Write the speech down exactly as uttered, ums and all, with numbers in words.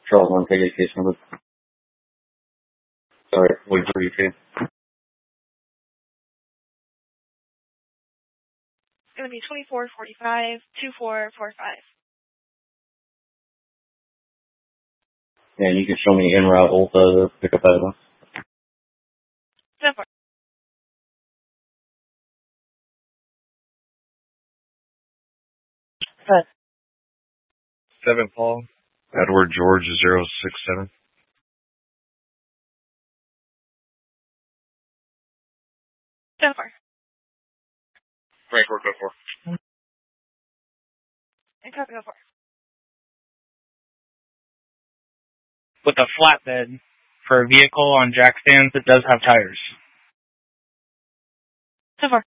Charles one, take a case number. Sorry, wait for you, too. It's going to be twenty-four forty-five, two four four five. Yeah, you can show me en route Ulta to pick up that one. ten four. Good. Seven Paul. Edward George zero six seven. ten four. Frank Work oh four. And copy oh four. With a flatbed for a vehicle on jack stands that does have tires. ten four.